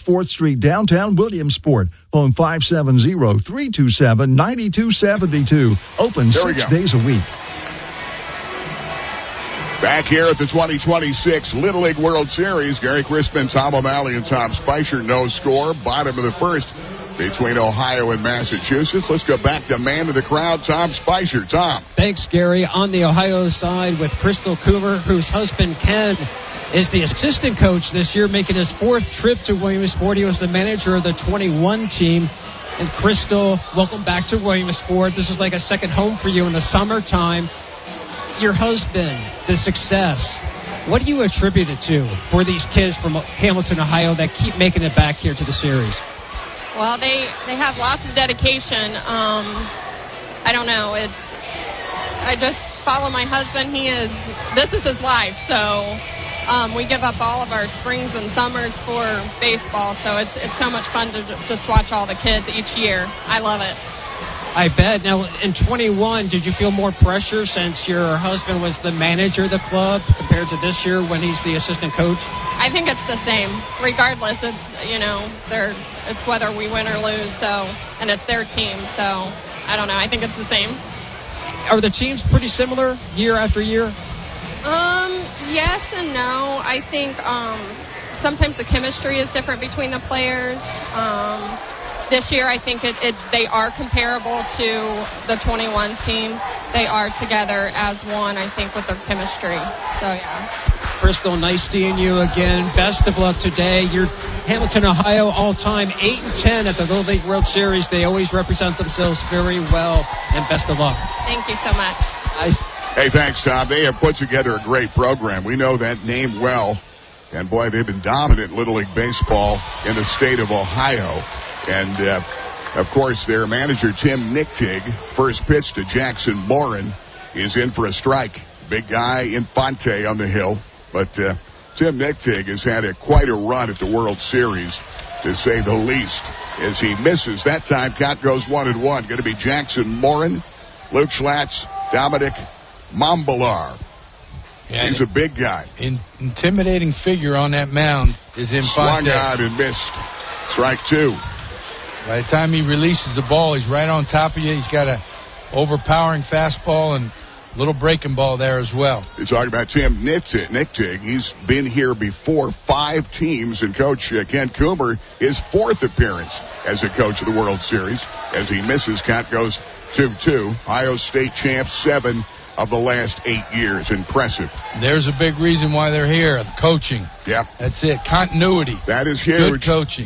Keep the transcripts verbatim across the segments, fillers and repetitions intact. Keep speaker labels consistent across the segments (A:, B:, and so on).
A: fourth Street, downtown Williamsport. Phone five seven zero, three two seven, nine two seven two. Open six days a week.
B: Back here at the twenty twenty-six Little League World Series, Gary Crispin, Tom O'Malley, and Tom Spicer. No score. Bottom of the first between Ohio and Massachusetts. Let's go back to man of the crowd, Tom Spicer. Tom.
C: Thanks, Gary. On the Ohio side with Crystal Coomer, whose husband Ken is the assistant coach this year, making his fourth trip to Williamsport. He was the manager of the twenty-one team. And Crystal, welcome back to Williamsport. This is like a second home for you in the summertime. Your husband, the success, what do you attribute it to for these kids from Hamilton, Ohio that keep making it back here to the series?
D: Well, they, they have lots of dedication. Um, I don't know. It's I just follow my husband. He is, this is his life. So um, we give up all of our springs and summers for baseball. So it's, it's so much fun to just watch all the kids each year. I love it.
C: I bet. Now, in twenty-one, did you feel more pressure since your husband was the manager of the club compared to this year when he's the assistant coach?
D: I think it's the same. Regardless, it's, you know, they're, it's whether we win or lose, so, and it's their team, so I don't know. I think it's the same.
C: Are the teams pretty similar year after year?
D: Um, yes and no. I think um, sometimes the chemistry is different between the players. Um This year, I think it, it they are comparable to the twenty-one team. They are together as one, I think, with their chemistry. So, yeah.
C: Crystal, nice seeing you again. Best of luck today. You're Hamilton, Ohio, all-time eight and ten at the Little League World Series. They always represent themselves very well, and best of luck.
D: Thank you so much.
C: Nice.
B: Hey, thanks, Tom. They have put together a great program. We know that name well. And, boy, they've been dominant in Little League Baseball in the state of Ohio. And, uh, of course, their manager, Tim Nichtig, first pitch to Jackson Morin, is in for a strike. Big guy, Infante on the hill. But uh, Tim Nichtig has had a, quite a run at the World Series, to say the least. As he misses, that time count goes one and one. Going to be Jackson Morin, Luke Schlatt, Dominic Mombilar. Yeah, he's a big guy.
E: In, intimidating figure on that mound is Infante.
B: Swung out and missed. Strike two.
E: By the time he releases the ball, he's right on top of you. He's got a overpowering fastball and a little breaking ball there as well.
B: You're talking about Tim Nichtig. He's been here before, five teams, and Coach uh, Ken Coomer, his fourth appearance as a coach of the World Series. As he misses, count goes two two. Ohio State champs, seven of the last eight years. Impressive.
E: There's a big reason why they're here, coaching.
B: Yep.
E: That's it, continuity.
B: That is huge.
E: Good coaching.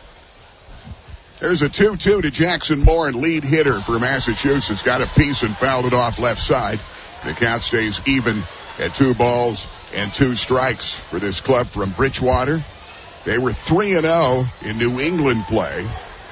B: There's a two two to Jackson Morin, lead hitter for Massachusetts. Got a piece and fouled it off left side. The count stays even at two balls and two strikes for this club from Bridgewater. They were three and oh in New England play.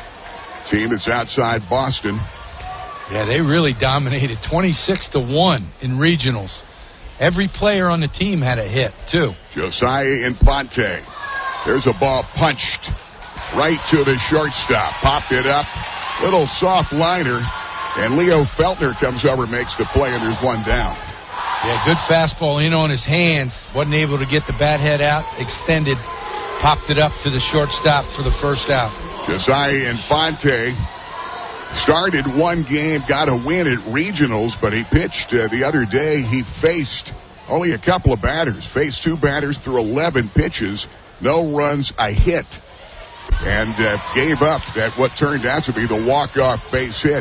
B: Team that's outside Boston.
E: Yeah, they really dominated, twenty-six to one in regionals. Every player on the team had a hit, too.
B: Josiah Infante. There's a ball punched right to the shortstop. Popped it up. Little soft liner. And Leo Feltner comes over, makes the play, and there's one down.
E: Yeah, good fastball in on his hands. Wasn't able to get the bat head out. Extended. Popped it up to the shortstop for the first out.
B: Josiah Infante started one game, got a win at regionals, but he pitched uh, the other day. He faced only a couple of batters. Faced two batters through eleven pitches. No runs, a hit. And uh, gave up that what turned out to be the walk-off base hit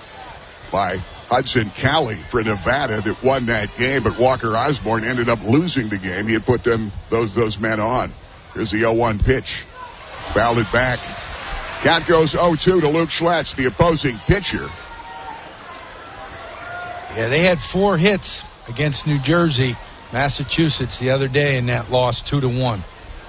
B: by Hudson Cali for Nevada that won that game. But Walker Osborne ended up losing the game. He had put them those those men on. Here's the oh one pitch. Fouled it back. Count goes oh two to Luke Schlatt, the opposing pitcher.
E: Yeah, they had four hits against New Jersey, Massachusetts the other day in that loss, two to one.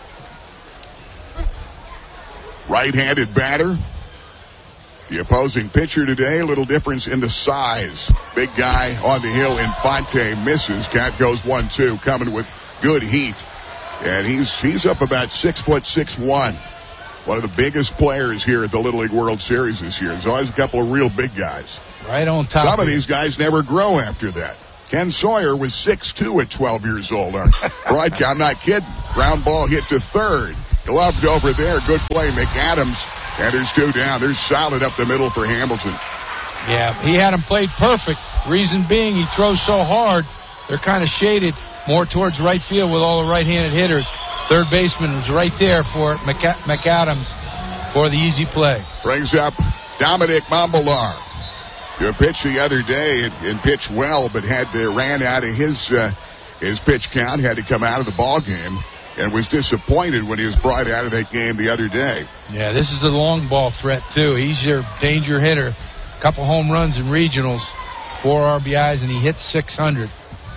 B: Right-handed batter. The opposing pitcher today, a little difference in the size. Big guy on the hill, Infante misses. Count goes one two, coming with good heat. And he's he's up about six foot six one. One of the biggest players here at the Little League World Series this year. There's always a couple of real big guys.
E: Right on top.
B: Some of these guys never grow after that. Ken Sawyer was six two at twelve years old. Right, I'm not kidding. Ground ball hit to third. Gloved over there. Good play, McAdams. And there's two down. They're solid up the middle for Hamilton.
E: Yeah, he had him played perfect. Reason being, he throws so hard, they're kind of shaded more towards right field with all the right-handed hitters. Third baseman was right there for McA- McAdams for the easy play.
B: Brings up Dominic Mombilar. Good pitch the other day and, and pitched well, but had to, ran out of his uh, his pitch count, had to come out of the ball game, and was disappointed when he was brought out of that game the other day.
E: Yeah, this is the long ball threat, too. He's your danger hitter. Couple home runs in regionals, four R B Is, and he hit six hundred.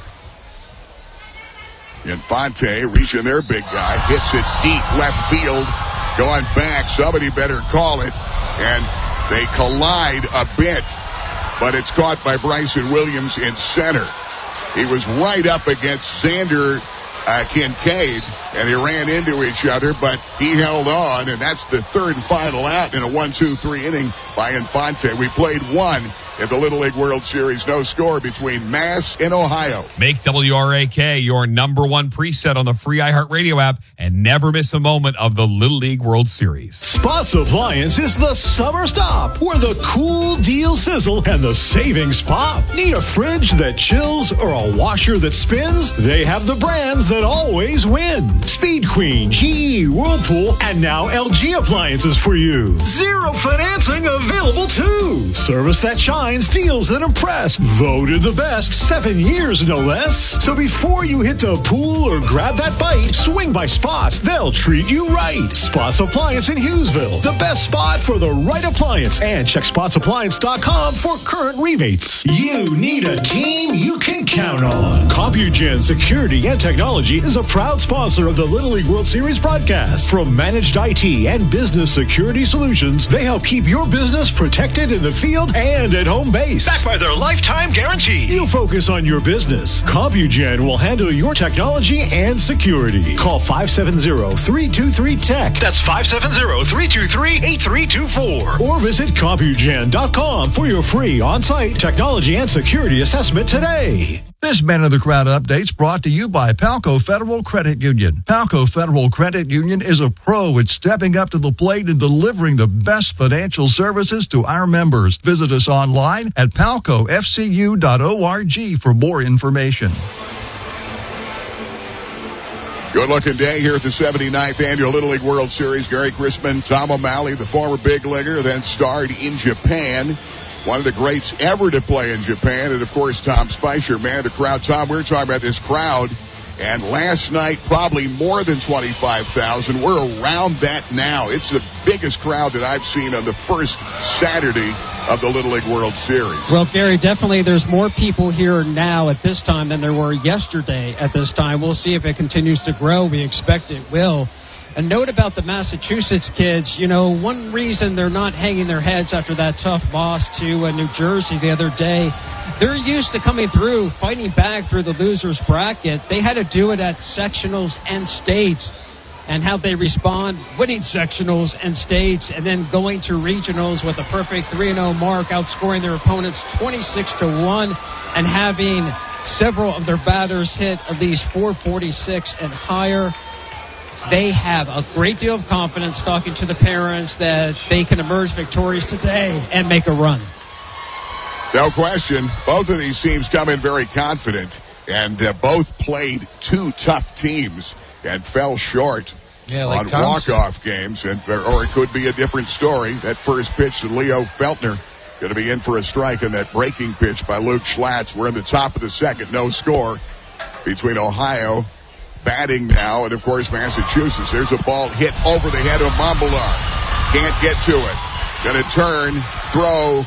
B: Infante reaching their big guy, hits it deep left field, going back. Somebody better call it, and they collide a bit, but it's caught by Bryson Williams in center. He was right up against Xander uh, Kincaid, and they ran into each other, but he held on, and that's the third and final out in a one two three inning by Infante. We played one in the Little League World Series. No score between Mass and Ohio.
F: Make W R A K your number one preset on the free iHeartRadio app and never miss a moment of the Little League World Series.
G: Spots Appliance is the summer stop where the cool deals sizzle and the savings pop. Need a fridge that chills or a washer that spins? They have the brands that always win. Speed Queen, G E, Whirlpool, and now L G appliances for you. Zero financing available too. Service that shines, deals that impress. Voted the best seven years, no less. So before you hit the pool or grab that bite, swing by Spots. They'll treat you right. Spots Appliance in Hughesville. The best spot for the right appliance. And check spots appliance dot com for current rebates. You need a team you can count on. CompuGen Security and Technology is a proud sponsor of the Little League World Series broadcast. From managed I T and business security solutions, they help keep your business protected in the field and at home base. Backed by their lifetime guarantee. You focus on your business. CompuGen will handle your technology and security. Call five seven zero, three two three, T E C. That's five seven zero, three two three, eight three two four. Or visit CompuGen dot com for your free on-site technology and security assessment today.
A: This Man of the Crowd update's brought to you by Palco Federal Credit Union. Palco Federal Credit Union is a pro at stepping up to the plate and delivering the best financial services to our members. Visit us online at palco f c u dot org for more information.
B: Good-looking day here at the seventy-ninth Annual Little League World Series. Gary Chrisman, Tom O'Malley, the former big leaguer, then starred in Japan. One of the greats ever to play in Japan. And, of course, Tom Spicer, man of the crowd. Tom, we were talking about this crowd. And last night, probably more than twenty-five thousand. We're around that now. It's the biggest crowd that I've seen on the first Saturday of the Little League World Series.
C: Well, Gary, definitely there's more people here now at this time than there were yesterday at this time. We'll see if it continues to grow. We expect it will. A note about the Massachusetts kids, you know, one reason they're not hanging their heads after that tough loss to uh, New Jersey the other day, they're used to coming through, fighting back through the loser's bracket. They had to do it at sectionals and states, and how they respond, winning sectionals and states, and then going to regionals with a perfect three and oh mark, outscoring their opponents twenty-six to one, and having several of their batters hit at least four forty-six and higher. They have a great deal of confidence talking to the parents that they can emerge victorious today and make a run.
B: No question. Both of these teams come in very confident, and uh, both played two tough teams and fell short
E: yeah, like
B: on
E: Thompson.
B: walk-off games. And or it could be a different story. That first pitch to Leo Feltner going to be in for a strike on that breaking pitch by Luke Schlatt. We're in the top of the second. No score between Ohio batting now, and, of course, Massachusetts. There's a ball hit over the head of Mombilar. Can't get to it. Going to turn, throw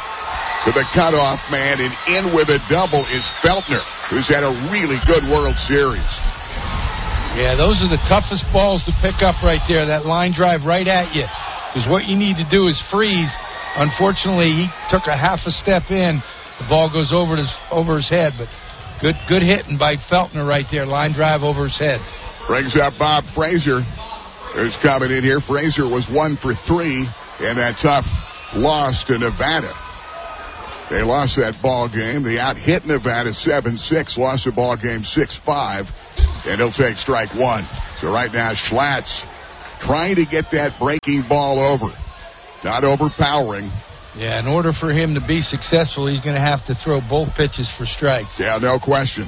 B: to the cutoff man, and in with a double is Feltner, who's had a really good World Series.
E: Yeah, those are the toughest balls to pick up right there, that line drive right at you. Because what you need to do is freeze. Unfortunately, he took a half a step in. The ball goes over his, over his head, but Good good hitting by Feltner right there. Line drive over his head.
B: Brings up Bob Frazier, who's coming in here. Frazier was one for three in that tough loss to Nevada. They lost that ball game. They out-hit Nevada seven six, lost the ball game six five, and he'll take strike one. So right now, Schlatt trying to get that breaking ball over. Not overpowering.
E: Yeah, in order for him to be successful, he's going to have to throw both pitches for strikes.
B: Yeah, no question.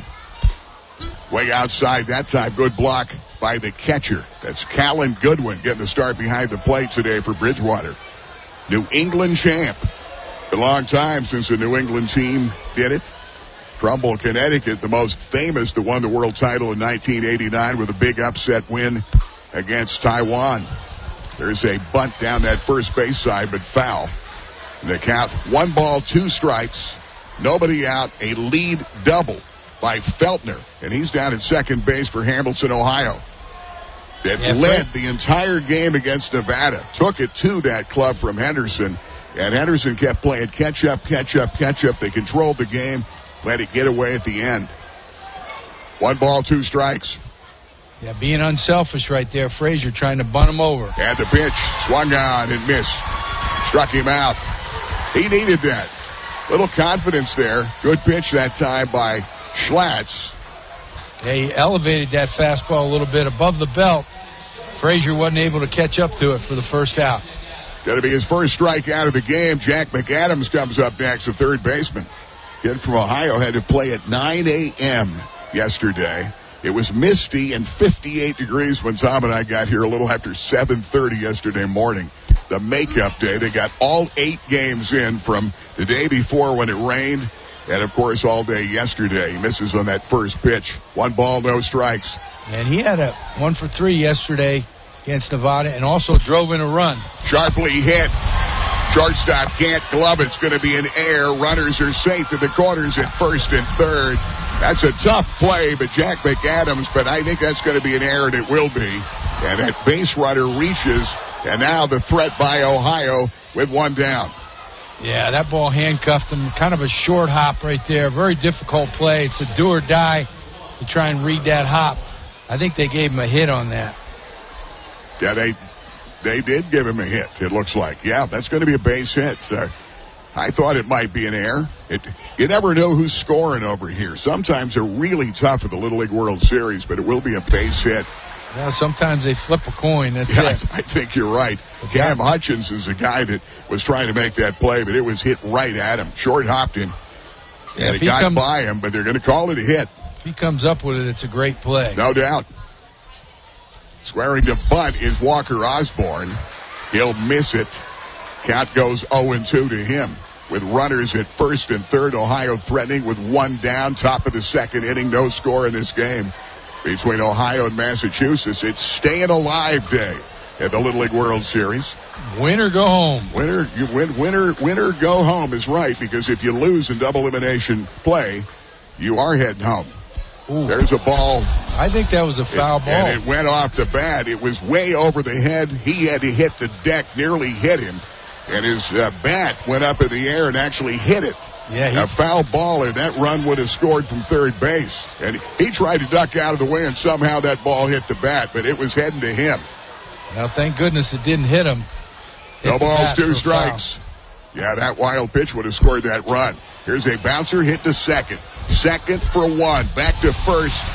B: Way outside that time. Good block by the catcher. That's Callan Goodwin getting the start behind the plate today for Bridgewater. New England champ. A long time since the New England team did it. Trumbull, Connecticut, the most famous, that won the world title in nineteen eighty-nine with a big upset win against Taiwan. There's a bunt down that first base side, but foul. And the count, one ball, two strikes, nobody out, a lead double by Feltner. And he's down at second base for Hamilton, Ohio. That
E: yeah,
B: led
E: Fred.
B: the entire game against Nevada. Took it to that club from Henderson. And Henderson kept playing catch up, catch up, catch up. They controlled the game, let it get away at the end. One ball, two strikes.
E: Yeah, being unselfish right there. Frazier trying to bunt him over.
B: And the pitch swung on and missed. Struck him out. He needed that. Little confidence there. Good pitch that time by Schlatt.
E: Yeah, he elevated that fastball a little bit above the belt. Frazier wasn't able to catch up to it for the first out.
B: Going to be his first strikeout of the game. Jack McAdams comes up next, the third baseman. Kid from Ohio had to play at nine a.m. yesterday. It was misty and fifty-eight degrees when Tom and I got here a little after seven thirty yesterday morning. The makeup day. They got all eight games in from the day before when it rained, and, of course, all day yesterday. He misses on that first pitch. One ball, no strikes.
E: And he had a one for three yesterday against Nevada and also drove in a run.
B: Sharply hit. Shortstop can't glove it. It's going to be an error. Runners are safe in the corners at first and third. That's a tough play, but Jack McAdams, but I think that's going to be an error, and it will be. And that base runner reaches, and now the threat by Ohio with one down.
E: Yeah, that ball handcuffed him. Kind of a short hop right there. Very difficult play. It's a do or die to try and read that hop. I think they gave him a hit on that.
B: Yeah, they they did give him a hit, it looks like. Yeah, that's going to be a base hit. So I thought it might be an error. It, you never know who's scoring over here. Sometimes they're really tough at the Little League World Series, but it will be a base hit.
E: Yeah, sometimes they flip a coin. That's
B: yeah,
E: it.
B: I think you're right. Cam Hutchins is the guy that was trying to make that play, but it was hit right at him. Short hopped him,
E: Yeah,
B: and
E: if
B: it
E: he
B: got
E: come-
B: by him, but they're going to call it a hit.
E: If he comes up with it, it's a great play.
B: No doubt. Squaring to bunt is Walker Osborne. He'll miss it. Count goes oh and two to him. With runners at first and third, Ohio threatening with one down. Top of the second inning, no score in this game between Ohio and Massachusetts. It's staying alive day at the Little League World Series.
E: Win or go home.
B: Winner, you win, winner, winner, go home is right, because if you lose in double elimination play, you are heading home.
E: Ooh.
B: There's a ball.
E: I think that was a foul
B: it,
E: ball.
B: And it went off the bat. It was way over the head. He had to hit the deck, nearly hit him. And his uh, bat went up in the air and actually hit it.
E: Yeah, he,
B: a foul ball, and that run would have scored from third base. And he tried to duck out of the way, and somehow that ball hit the bat, but it was heading to him.
E: Now, thank goodness it didn't hit him. Hit
B: No
E: the
B: balls,
E: bat
B: two
E: for a
B: strikes. Yeah, that wild pitch would have scored that run. Here's a bouncer hit to second. Second for one. Back to first.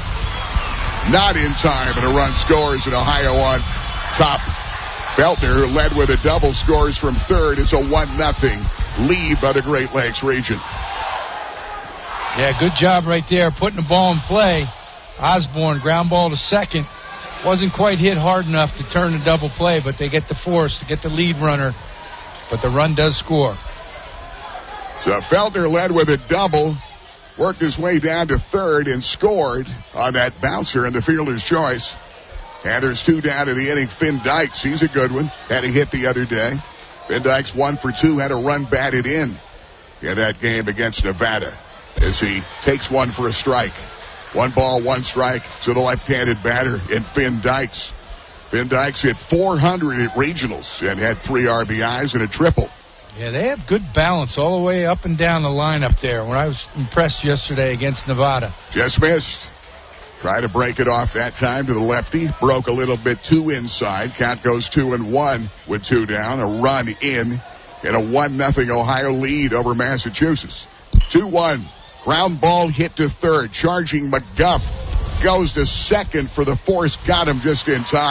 B: Not in time, and a run scores, and Ohio on top. Feltner, who led with a double, scores from third. It's a one nothing lead by the Great Lakes region.
E: Yeah, good job right there putting the ball in play. Osborne, ground ball to second. Wasn't quite hit hard enough to turn the double play, but they get the force to get the lead runner. But the run does score.
B: So Feltner led with a double, worked his way down to third, and scored on that bouncer in the fielder's choice. And there's two down in the inning. Finn Dykes, he's a good one. Had a hit the other day. Finn Dykes one for two, had a run batted in in that game against Nevada as he takes one for a strike. One ball, one strike to the left-handed batter in Finn Dykes. Finn Dykes hit four hundred at regionals and had three R B Is and a triple.
E: Yeah, they have good balance all the way up and down the line up there. When I was impressed yesterday against Nevada.
B: Just missed. Try to break it off that time to the lefty. Broke a little bit too inside. Count goes two and one with two down. A run in and a one nothing Ohio lead over Massachusetts. two one. Ground ball hit to third. Charging McGuff goes to second for the force. Got him just in time.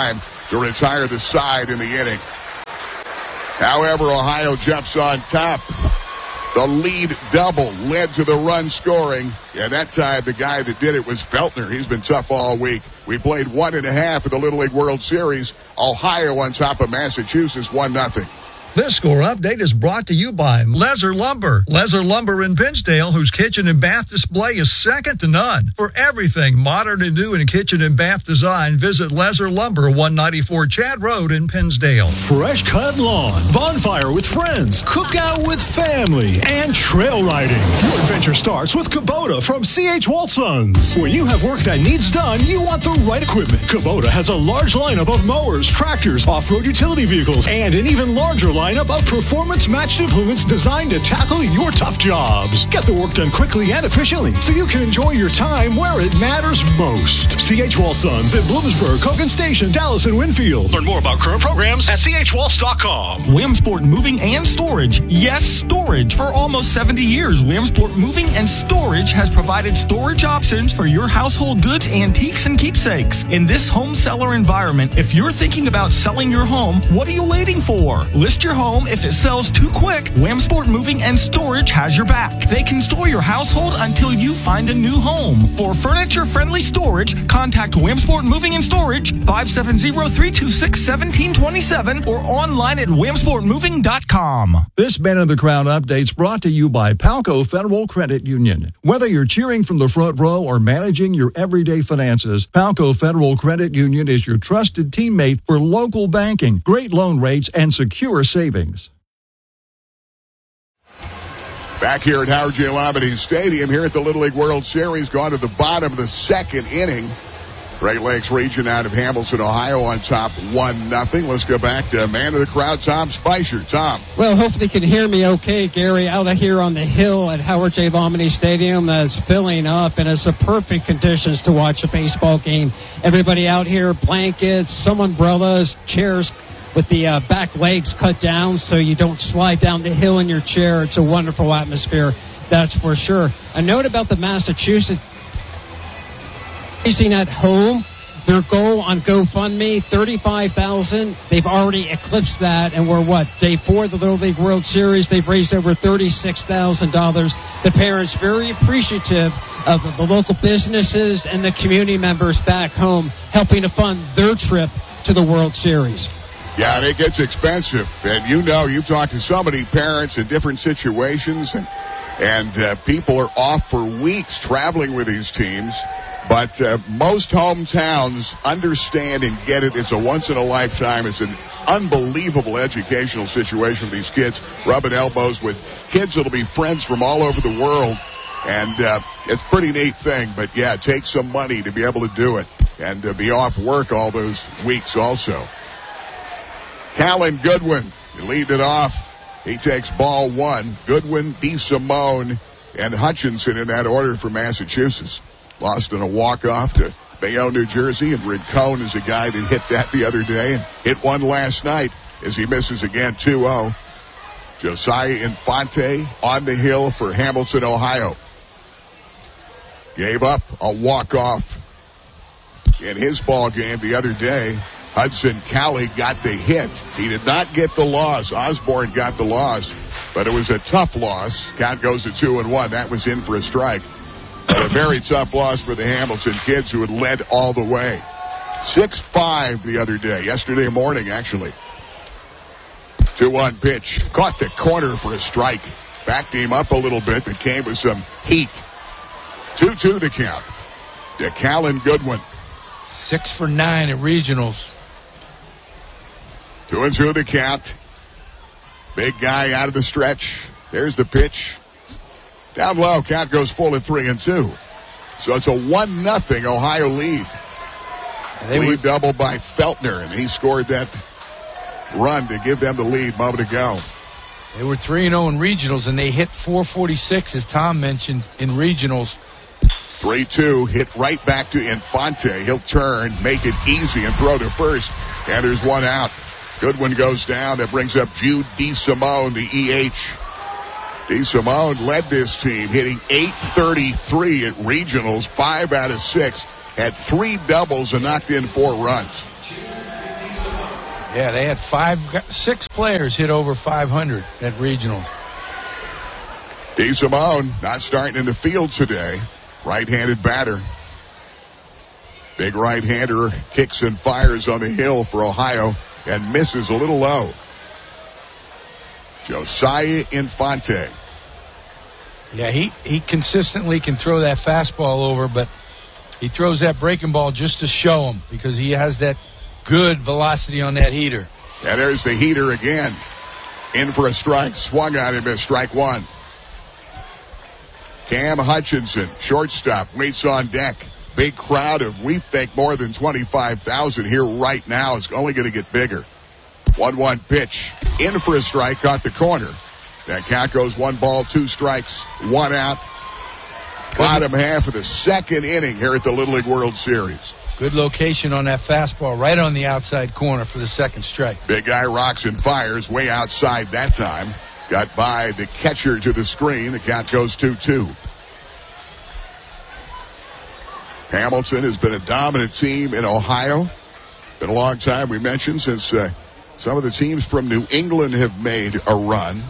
B: to retire the side in the inning. However, Ohio jumps on top. The lead double led to the run scoring. And that time, the guy that did it was Feltner. He's been tough all week. We played one and a half of the Little League World Series. Ohio on top of Massachusetts, one nothing.
A: This score update is brought to you by Lezer Lumber. Lezer Lumber in Pinsdale, whose kitchen and bath display is second to none. For everything modern and new in kitchen and bath design, visit Lezer Lumber, one ninety-four Chad Road in Pinsdale.
G: Fresh cut lawn, bonfire with friends, cookout with family, and trail riding. Your adventure starts with Kubota from C H Walsons. When you have work that needs done, you want the right equipment. Kubota has a large lineup of mowers, tractors, off-road utility vehicles, and an even larger lineup of performance-matched implements designed to tackle your tough jobs. Get the work done quickly and efficiently so you can enjoy your time where it matters most. C H Walsons in Bloomsburg, Cogan Station, Dallas, and Winfield. Learn more about current programs at C H Walls dot com.
H: Williamsport Moving and Storage. Yes, storage. For almost seventy years, Williamsport Moving and Storage has provided storage options for your household goods, antiques, and keepsakes. In this home seller environment, if you're thinking about selling your home, what are you waiting for? List your home. If it sells too quick, Williamsport Moving and Storage has your back. They can store your household until you find a new home. For furniture-friendly storage, contact Williamsport Moving and Storage, five seven zero, three two six, one seven two seven, or online at williamsport moving dot com.
A: This Man of the Crown update's brought to you by Palco Federal Credit Union. Whether you're cheering from the front row or managing your everyday finances, Palco Federal Credit Union is your trusted teammate for local banking, great loan rates, and secure savings.
B: Back here at Howard J. Labadie Stadium, here at the Little League World Series, gone to the bottom of the second inning. Great Lakes region out of Hamilton, Ohio on top one nothing. Let's go back to Man of the Crowd, Tom Spicer. Tom.
C: Well, hopefully you can hear me okay, Gary, out of here on the hill at Howard J. Labadie Stadium that's filling up, and it's a perfect conditions to watch a baseball game. Everybody out here, blankets, some umbrellas, chairs with the uh, back legs cut down so you don't slide down the hill in your chair. It's a wonderful atmosphere, that's for sure. A note about the Massachusetts racing at home. Their goal on GoFundMe, thirty-five thousand dollars. They've already eclipsed that, and we're what? Day four of the Little League World Series. They've raised over thirty-six thousand dollars. The parents very appreciative of the local businesses and the community members back home helping to fund their trip to the World Series.
B: Yeah, it gets expensive. And you know, you've talked to so many parents in different situations, and, and uh, people are off for weeks traveling with these teams. But uh, most hometowns understand and get it. It's a once-in-a-lifetime. It's an unbelievable educational situation for these kids, rubbing elbows with kids that'll be friends from all over the world. And uh, it's a pretty neat thing. But, yeah, it takes some money to be able to do it and to be off work all those weeks also. Callan Goodwin, you lead it off. He takes ball one. Goodwin, DeSimone, and Hutchinson in that order for Massachusetts. Lost in a walk-off to Bayonne, New Jersey, and Rincon is a guy that hit that the other day and hit one last night as he misses again two oh. Josiah Infante on the hill for Hamilton, Ohio. Gave up a walk-off in his ball game the other day. Hudson Cali got the hit. He did not get the loss. Osborne got the loss, but it was a tough loss. Count goes to two and one. That was in for a strike. But a very tough loss for the Hamilton kids who had led all the way. six five the other day, yesterday morning, actually. two one pitch. Caught the corner for a strike. Backed him up a little bit, but came with some heat. two two the count. To Callan Goodwin.
E: Six for nine at regionals.
B: Two and two the count. Big guy out of the stretch. There's the pitch. Down low, count goes full at three and two. So it's a one nothing Ohio lead. They lead double by Feltner, and he scored that run to give them the lead a moment ago.
E: They were three and oh in regionals, and they hit four forty-six, as Tom mentioned, in regionals.
B: three two, hit right back to Infante. He'll turn, make it easy, and throw to first. And there's one out. Goodwin goes down. That brings up Jude DeSimone, the E H. DeSimone led this team, hitting eight thirty-three at regionals, five out of six. Had three doubles and knocked in four runs.
E: Yeah, they had five, six players hit over five hundred at regionals.
B: DeSimone not starting in the field today. Right-handed batter. Big right-hander kicks and fires on the hill for Ohio and misses a little low. Josiah Infante.
E: Yeah, he, he consistently can throw that fastball over, but he throws that breaking ball just to show him because he has that good velocity on that heater.
B: And there's the heater again. In for a strike, swung on him as strike one. Cam Hutchinson, shortstop, waits on deck. Big crowd of, we think, more than twenty-five thousand here right now. It's only going to get bigger. one one pitch. In for a strike, caught the corner. That count goes one ball, two strikes, one out. Bottom half of the second inning here at the Little League World Series.
E: Good location on that fastball, right on the outside corner for the second strike.
B: Big guy rocks and fires way outside that time. Got by the catcher to the screen. The count goes two two. Hamilton has been a dominant team in Ohio. Been a long time, we mentioned, since uh, some of the teams from New England have made a run.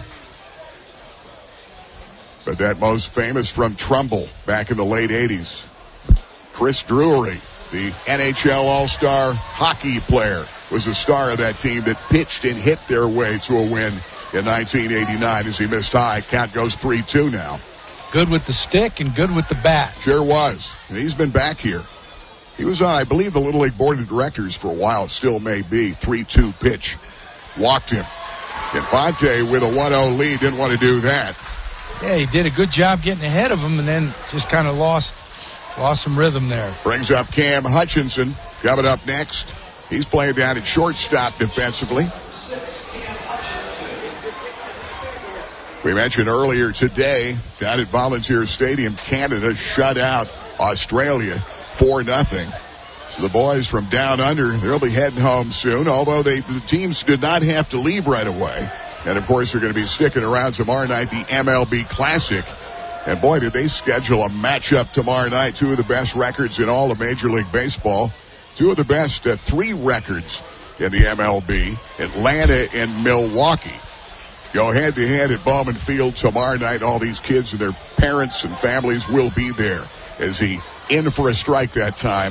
B: But that most famous from Trumbull back in the late eighties. Chris Drury, the N H L All-Star hockey player, was a star of that team that pitched and hit their way to a win in nineteen eighty-nine as he missed high. Count goes three two now.
E: Good with the stick and good with the bat.
B: Sure was. And he's been back here. He was on, I believe, the Little League Board of Directors for a while. It still may be. three two pitch. Walked him. Infante with a one oh lead didn't want to do that.
E: Yeah, he did a good job getting ahead of him and then just kind of lost, lost some rhythm there.
B: Brings up Cam Hutchinson. Coming up next. He's playing down at shortstop defensively. We mentioned earlier today, down at Volunteer Stadium, Canada shut out Australia four nothing. So the boys from down under, they'll be heading home soon, although they, the teams did not have to leave right away. And, of course, they're going to be sticking around tomorrow night, the M L B Classic. And, boy, did they schedule a matchup tomorrow night. Two of the best records in all of Major League Baseball. Two of the best uh, three records in the M L B, Atlanta and Milwaukee. Go head-to-head at Bowman Field tomorrow night. All these kids and their parents and families will be there as he in for a strike that time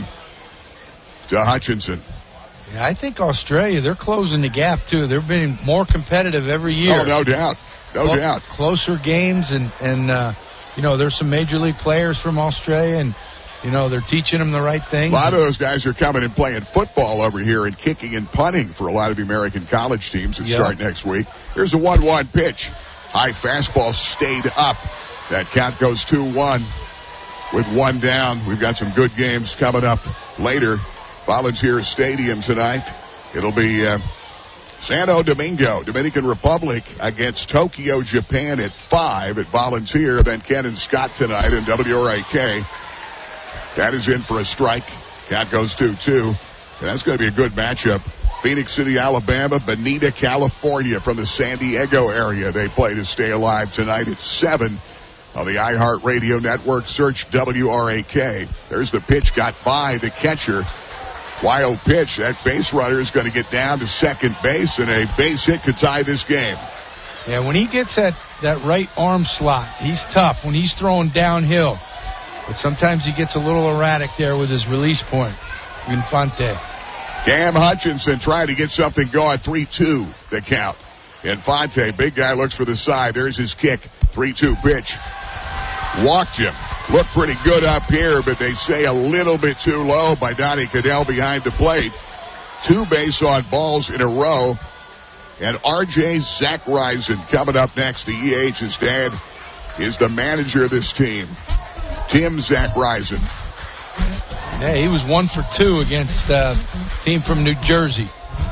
B: to Hutchinson.
E: Yeah, I think Australia, they're closing the gap, too. They're being more competitive every year.
B: Oh, no doubt. No
E: Cl-
B: doubt.
E: Closer games, and, and uh, you know, there's some Major League players from Australia, and, you know, they're teaching them the right things.
B: A lot of those guys are coming and playing football over here and kicking and punting for a lot of the American college teams that
E: yep.
B: start next week. Here's a one one pitch. High fastball stayed up. That count goes two one with one down. We've got some good games coming up later. Volunteer Stadium tonight. It'll be uh, Santo Domingo, Dominican Republic against Tokyo, Japan at five at Volunteer. Then Ken and Scott tonight in W R A K. That is in for a strike. Count goes two two. And that's going to be a good matchup. Phoenix City, Alabama, Bonita, California from the San Diego area. They play to stay alive tonight at seven on the iHeartRadio network. Search W R A K. There's the pitch, got by the catcher. Wild pitch. That base runner is going to get down to second base, and a base hit could tie this game.
E: Yeah, when he gets that, that right arm slot, he's tough when he's throwing downhill. But sometimes he gets a little erratic there with his release point. Infante.
B: Cam Hutchinson trying to get something going. three two the count. Infante, big guy, looks for the side. There's his kick. three two pitch. Walked him. Looked pretty good up here, but they say a little bit too low by Donnie Cadell behind the plate. Two base on balls in a row. And R J Zachryson coming up next. The E H's dad is the manager of this team, Tim Zachryson.
E: Yeah, he was one for two against a team from New Jersey.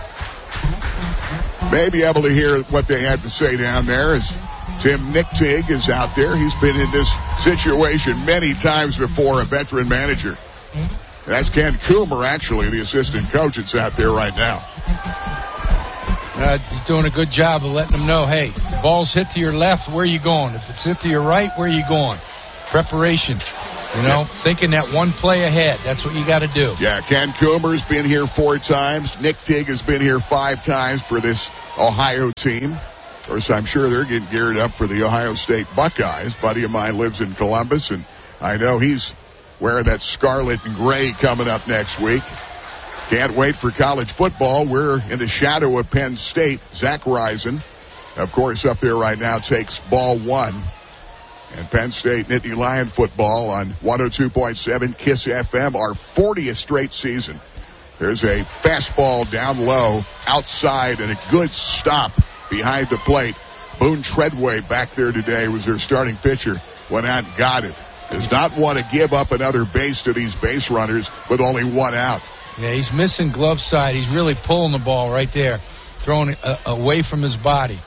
B: May be able to hear what they had to say down there as Tim Nichtig is out there. He's been in this situation many times before, a veteran manager. That's Ken Coomer, actually, the assistant coach that's out there right now.
E: Uh, he's doing a good job of letting them know, hey, the ball's hit to your left, where are you going? If it's hit to your right, where are you going? Preparation. You know, thinking that one play ahead. That's what you got to do.
B: Yeah, Ken Coomer's been here four times. Nick Tigg has been here five times for this Ohio team. Of course, I'm sure they're getting geared up for the Ohio State Buckeyes. A buddy of mine lives in Columbus, and I know he's wearing that scarlet and gray coming up next week. Can't wait for college football. We're in the shadow of Penn State. Zach Reisen, of course, up there right now, takes ball one. And Penn State Nittany Lion football on one oh two point seven KISS F M, our fortieth straight season. There's a fastball down low, outside, and a good stop behind the plate. Boone Treadway back there today was their starting pitcher. Went out and got it. Does not want to give up another base to these base runners with only one out.
E: Yeah, he's missing glove side. He's really pulling the ball right there, throwing it uh, away from his body.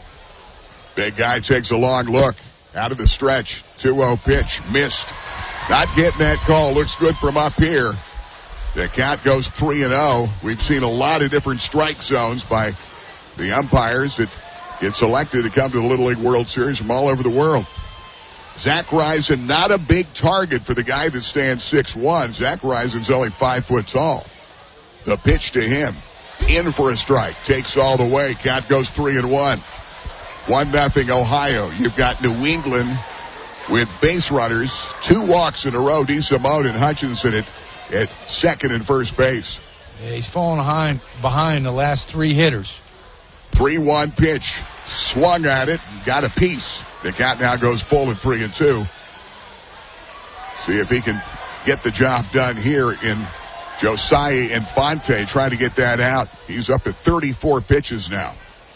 B: Big guy takes a long look. Out of the stretch, two oh pitch, missed. Not getting that call. Looks good from up here. The count goes three and oh. We've seen a lot of different strike zones by the umpires that get selected to come to the Little League World Series from all over the world. Zach Reisen, not a big target for the guy that stands six one. Zach Reisen's only five foot tall. The pitch to him. In for a strike. Takes all the way. Count goes three and one. One nothing Ohio. You've got New England with base runners. Two walks in a row. DeSimone and Hutchinson at, at second and first base.
E: Yeah, he's falling behind, behind the last three hitters.
B: three one pitch. Swung at it and got a piece. The count now goes full at three and two. See if he can get the job done here in Josiah Infante. Trying to get that out. He's up to thirty-four pitches now.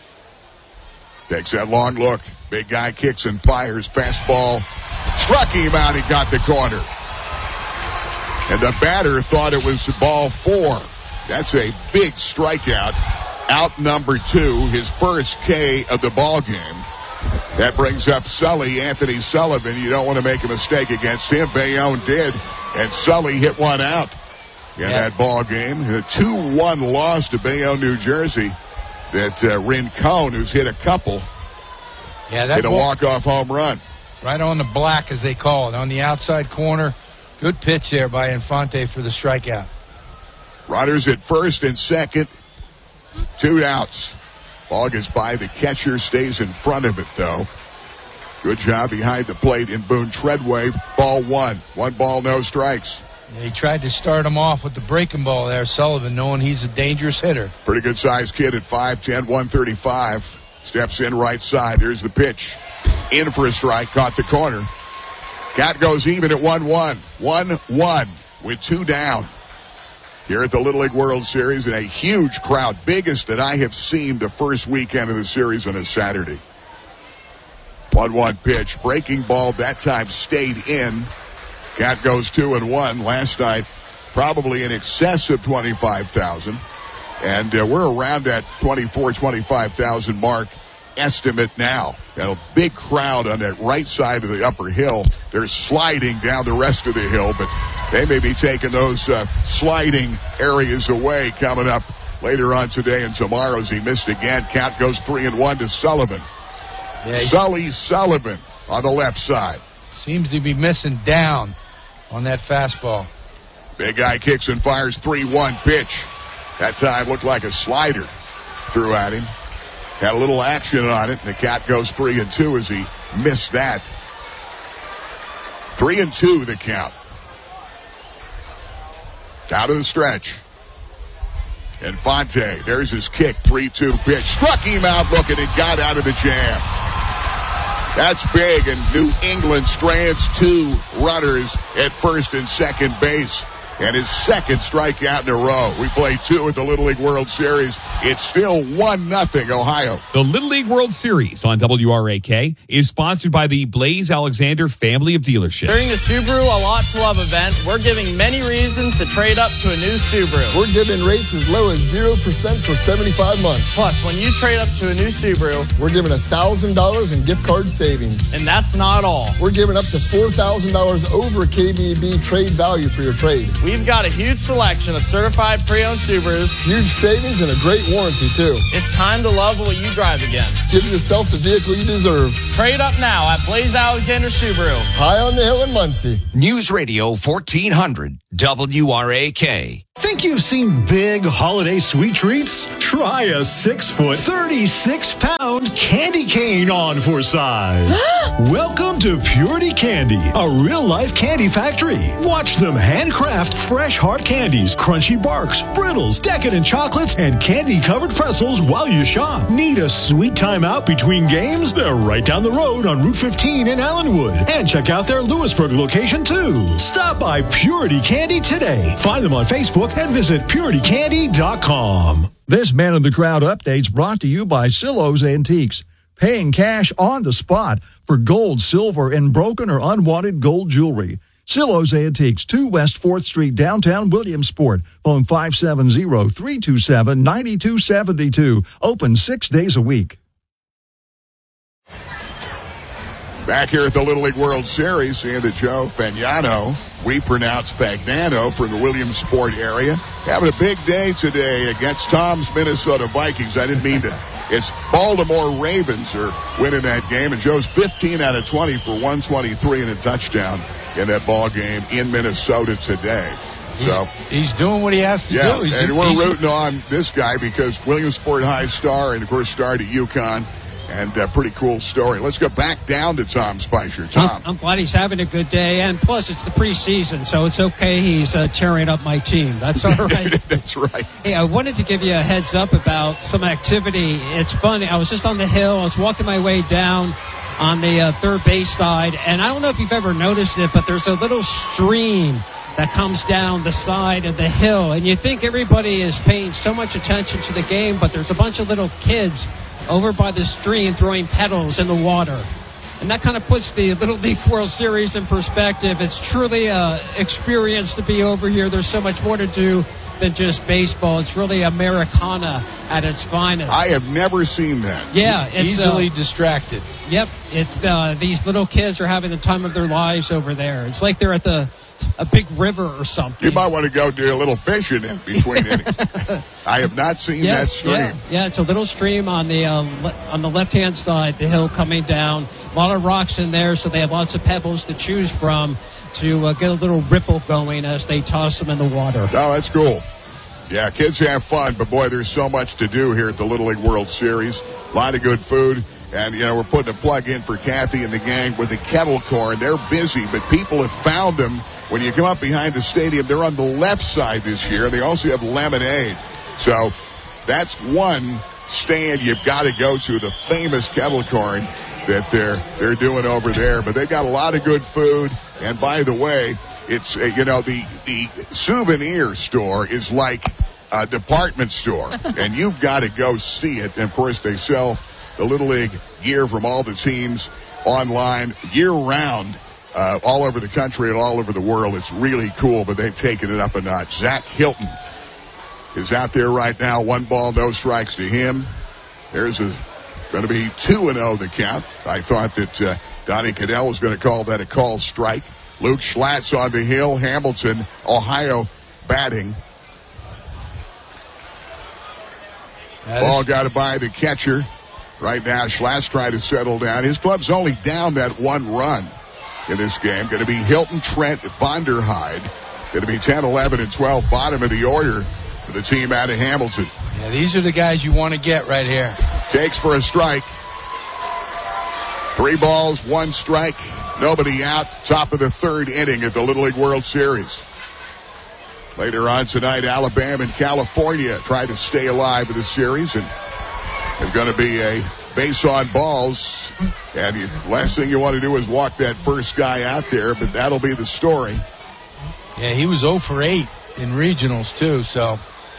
B: Takes that long look. Big guy kicks and fires. Fastball. Struck him out. He got the corner. And the batter thought it was ball four. That's a big strikeout. Out number two. His first K of the ball game. That brings up Sully, Anthony Sullivan. You don't want to make a mistake against him. Bayonne did. And Sully hit one out in
E: yeah.
B: that ball game. A two one loss to Bayonne, New Jersey. That uh, Rincon, who's hit a couple,
E: yeah, that
B: hit a
E: ball,
B: walk-off home run.
E: Right on the black, as they call it, on the outside corner. Good pitch there by Infante for the strikeout.
B: Runners at first and second. Two outs. Ball gets by the catcher, stays in front of it, though. Good job behind the plate in Boone Treadway. Ball one. One ball, no strikes.
E: Yeah, he tried to start him off with the breaking ball there, Sullivan, knowing he's a dangerous hitter.
B: Pretty good-sized kid at five ten, one thirty-five. Steps in right side. There's the pitch. In for a strike. Caught the corner. Cat goes even at one one. one one with two down. Here at the Little League World Series in a huge crowd. Biggest that I have seen the first weekend of the series on a Saturday. one one pitch. Breaking ball that time stayed in. Cat goes two and one. Last night, probably in excess of twenty-five thousand. And uh, we're around that twenty-four, twenty-five thousand mark estimate now. Got a big crowd on that right side of the upper hill. They're sliding down the rest of the hill, but they may be taking those uh, sliding areas away coming up later on today and tomorrow as he missed again. Count goes three and one to Sullivan. Yeah, Sully Sullivan on the left side.
E: Seems to be missing down on that fastball.
B: Big guy kicks and fires three one pitch. That time looked like a slider. Threw at him. Had a little action on it, and the Cat goes three and two as he missed that. Three and two the count. Out of the stretch. Infante, there's his kick, three two pitch. Struck him out looking and got out of the jam. That's big, and New England strands two runners at first and second base. And his second strikeout in a row. We played two at the Little League World Series. It's still one nothing Ohio.
F: The Little League World Series on W R A K is sponsored by the Blaze Alexander family of dealerships.
I: During the Subaru A Lot to Love event, we're giving many reasons to trade up to a new Subaru.
J: We're giving rates as low as zero percent for seventy-five months.
I: Plus, when you trade up to a new Subaru,
J: we're giving one thousand dollars in gift card savings.
I: And that's not all.
J: We're giving up to four thousand dollars over K B B trade value for your trade.
I: We we've got a huge selection of certified pre-owned Subarus.
J: Huge savings and a great warranty, too.
I: It's time to love what you drive again.
J: Give yourself the vehicle you deserve.
I: Trade up now at Blaze Alexander Subaru.
J: High on the hill in Muncie.
K: News Radio fourteen hundred W R A K.
G: Think you've seen big holiday sweet treats? Try a six-foot, thirty-six pound candy cane on for size. Welcome to Purity Candy, a real-life candy factory. Watch them handcraft fresh hard candies, crunchy barks, brittles, decadent chocolates, and candy-covered pretzels while you shop. Need a sweet time out between games? They're right down the road on Route fifteen in Allenwood. And check out their Lewisburg location, too. Stop by Purity Candy today. Find them on Facebook and visit purity candy dot com.
A: This Man in the Crowd update's brought to you by Silos Antiques. Paying cash on the spot for gold, silver, and broken or unwanted gold jewelry. Silos Antiques, two West fourth Street, downtown Williamsport. Phone five seven zero, three two seven, nine two seven two. Open six days a week.
B: Back here at the Little League World Series, seeing that Joe Fagnano, we pronounce Fagnano, from the Williamsport area, having a big day today against Tom's Minnesota Vikings. I didn't mean to. It's Baltimore Ravens are winning that game, and Joe's fifteen out of twenty for one twenty-three and a touchdown in that ball game in Minnesota today. So
E: he's, he's doing what he has to
B: yeah,
E: do. He's,
B: and we're
E: he's,
B: rooting on this guy because Williamsport High star, and of course starred at UConn. And a pretty cool story. Let's go back down to Tom Spicer. Tom.
C: I'm, I'm glad he's having a good day. And plus, it's the preseason, so it's okay he's uh, tearing up my team. That's all right.
B: That's right.
C: Hey, I wanted to give you a heads up about some activity. It's funny. I was just on the hill. I was walking my way down on the uh, third base side. And I don't know if you've ever noticed it, but there's a little stream that comes down the side of the hill. And you think everybody is paying so much attention to the game, but there's a bunch of little kids over by the stream throwing petals in the water. And that kind of puts the Little League World Series in perspective. It's truly an experience to be over here. There's so much more to do than just baseball. It's really Americana at its finest.
B: I have never seen that.
C: Yeah. It's
E: easily
C: uh,
E: distracted.
C: Yep. It's uh, these little kids are having the time of their lives over there. It's like they're at the a big river or something.
B: You might want to go do a little fishing in between innings. I have not seen
C: yes,
B: that stream.
C: Yeah. yeah, it's a little stream on the uh, le- on the left-hand side, the hill coming down. A lot of rocks in there, so they have lots of pebbles to choose from to uh, get a little ripple going as they toss them in the water.
B: Oh, that's cool. Yeah, kids have fun, but boy, there's so much to do here at the Little League World Series. A lot of good food. And, you know, we're putting a plug in for Kathy and the gang with the kettle corn. They're busy, but people have found them. When you come up behind the stadium, they're on the left side this year. They also have lemonade. So that's one stand you've got to go to, the famous kettle corn that they're they're doing over there. But they've got a lot of good food. And by the way, it's, uh, you know, the, the souvenir store is like a department store. And you've got to go see it. And, of course, they sell the Little League gear from all the teams online year-round. Uh, all over the country and all over the world. It's really cool, but they've taken it up a notch. Zach Hilton is out there right now. One ball, no strikes to him. There's a going to be two and oh the count. I thought that uh, Donnie Cadell was going to call that a called strike. Luke Schlatt's on the hill. Hamilton, Ohio, batting.
E: That
B: Ball
E: is-
B: got it by the catcher. Right now, Schlatt's trying to settle down. His club's only down that one run in this game. Going to be Hilton, Trent, Vonderheide. Going to be ten, eleven, and twelve, bottom of the order for the team out of Hamilton.
E: Yeah, these are the guys you want to get right here.
B: Takes for a strike. Three balls, one strike, nobody out. Top of the third inning at the Little League World Series. Later on tonight, Alabama and California try to stay alive in the series, and there's going to be a base on balls, and the last thing you want to do is walk that first guy out there, but that'll be the story.
E: Yeah, he was oh for eight in regionals, too, so.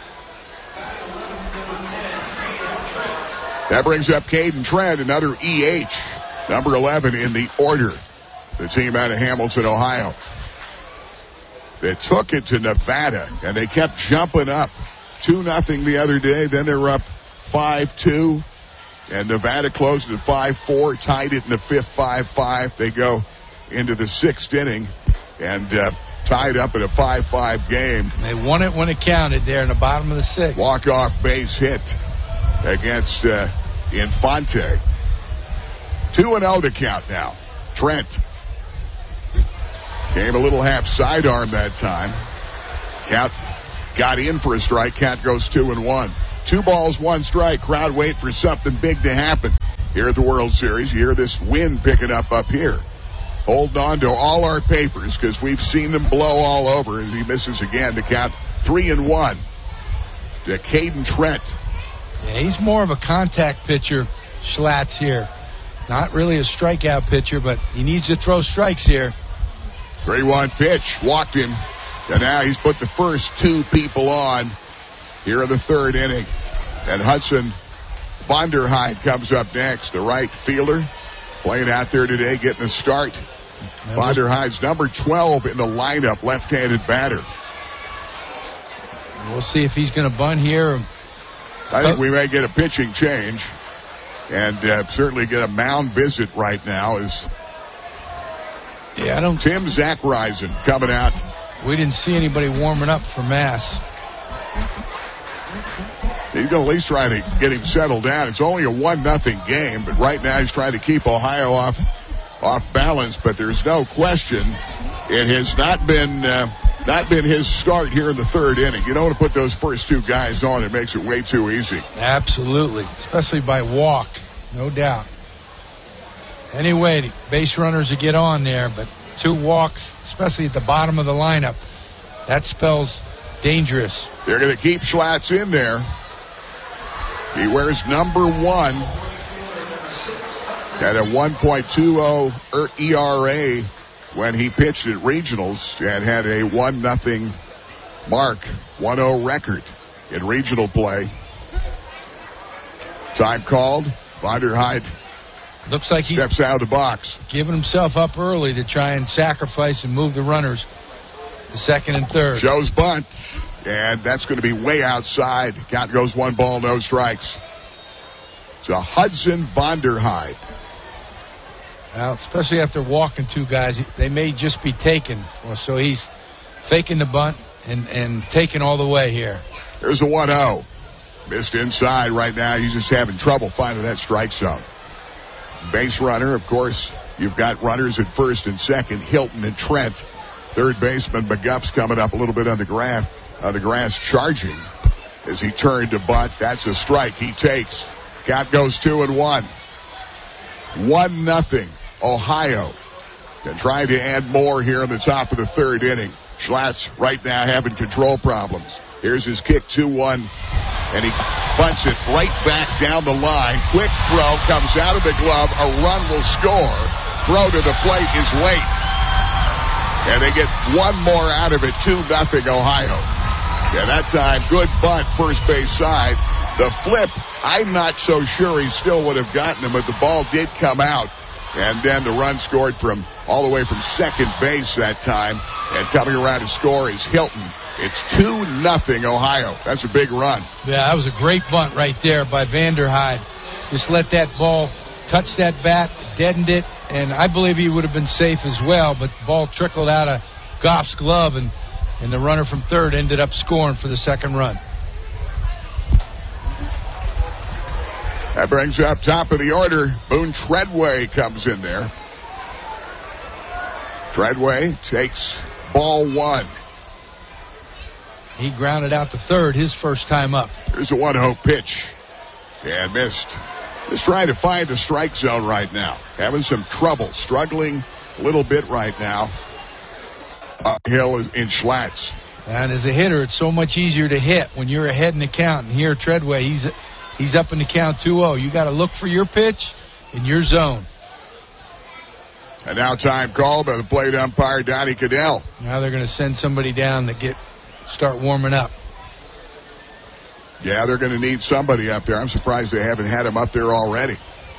B: That brings up Caden Trent, another E H, number eleven in the order. The team out of Hamilton, Ohio. They took it to Nevada, and they kept jumping up. two nothing the other day, then they were up five two. And Nevada closed at five four, tied it in the fifth, five five. They go into the sixth inning. And uh, tied up in a five five game.
E: They won it when it counted there in the bottom of the sixth.
B: Walk-off base hit against uh, Infante. two and oh the count now. Trent came a little half sidearm that time. Count got in for a strike. Count goes two and one. Two balls, one strike. Crowd wait for something big to happen here at the World Series. You hear this wind picking up up here. Holding on to all our papers because we've seen them blow all over. And he misses again to count three and one to Caden Trent.
E: Yeah, he's more of a contact pitcher, Schlatt here. Not really a strikeout pitcher, but he needs to throw strikes here.
B: three one pitch, walked him. And now he's put the first two people on here in the third inning. And Hudson Vonderheide comes up next, the right fielder. Playing out there today, getting a start. Vonderheide's number twelve in the lineup, left-handed batter.
E: We'll see if he's going to bunt here.
B: I think we may get a pitching change. And uh, certainly get a mound visit right now is
E: yeah, I don't.
B: Tim Zachreisen coming out.
E: We didn't see anybody warming up for Mass.
B: He's going to at least try to get him settled down. It's only a one nothing game, but right now he's trying to keep Ohio off off balance. But there's no question it has not been uh, not been his start here in the third inning. You don't want to put those first two guys on. It makes it way too easy.
E: Absolutely, especially by walk, no doubt. Anyway, the base runners will get on there, but two walks, especially at the bottom of the lineup, that spells dangerous.
B: They're going to keep Schlatt in there. He wears number one at a one point two oh E R A when he pitched at regionals and had a one nothing mark, one oh record in regional play. Time called. Vonderheide
E: looks like he
B: steps out of the box.
E: Giving himself up early to try and sacrifice and move the runners to second and third.
B: Joe's bunt, and that's going to be way outside. Count goes one ball, no strikes. It's a Hudson Vonderheide.
E: Well, especially after walking two guys, they may just be taken. So he's faking the bunt and, and taking all the way here.
B: There's a one oh. Missed inside right now. He's just having trouble finding that strike zone. Base runner, of course, you've got runners at first and second, Hilton and Trent. Third baseman McGuff's coming up a little bit on the grass, on the grass charging as he turned to bunt. That's a strike he takes. Count goes two and one. One nothing, Ohio. And trying to add more here in the top of the third inning. Schlatt's right now having control problems. Here's his kick, two one. And he bunts it right back down the line. Quick throw comes out of the glove. A run will score. Throw to the plate is late. And they get one more out of it, two nothing Ohio. Yeah, that time, good bunt, first base side. The flip, I'm not so sure he still would have gotten him, but the ball did come out. And then the run scored from all the way from second base that time. And coming around to score is Hilton. It's two nothing Ohio. That's a big run.
E: Yeah, that was a great bunt right there by Vonderheide. Just let that ball touch that bat, deadened it, and I believe he would have been safe as well, but the ball trickled out of Goff's glove, and, and the runner from third ended up scoring for the second run.
B: That brings up top of the order. Boone Treadway comes in there. Treadway takes ball one.
E: He grounded out to third his first time up.
B: Here's a one oh pitch. And missed. Just trying to find the strike zone right now. Having some trouble. Struggling a little bit right now. Uphill in Schlatt's.
E: And as a hitter, it's so much easier to hit when you're ahead in the count. And here, Treadway, he's he's up in the count two oh. You got to look for your pitch in your zone.
B: And now time called by the plate umpire, Donnie Cadell.
E: Now they're going to send somebody down to get start warming up.
B: Yeah, they're going to need somebody up there. I'm surprised they haven't had him up there already.